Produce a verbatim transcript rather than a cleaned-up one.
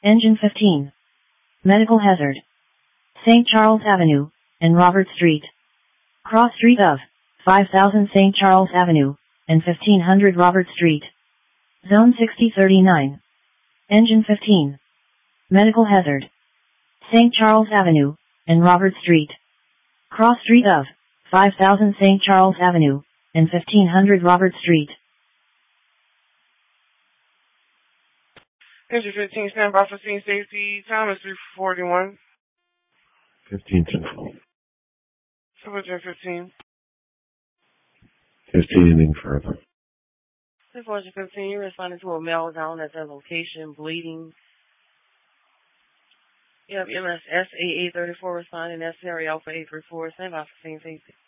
Engine fifteen. Medical hazard. Saint Charles Avenue, and Robert Street. Cross street of five thousand Saint Charles Avenue, and fifteen hundred Robert Street. Zone sixty thirty-nine. Engine fifteen. Medical hazard. Saint Charles Avenue, and Robert Street. Cross street of five thousand Saint Charles Avenue, and fifteen hundred Robert Street. Engine fifteen, stand by for scene safety. Time is three forty-one. fifteen Central. Engine fifteen. fifteen, anything further? Engine fifteen, you're responding to a meltdown at their location, bleeding. You have M S S A A thirty-four responding. That's Sierra Alpha eight three four. Stand by for scene safety.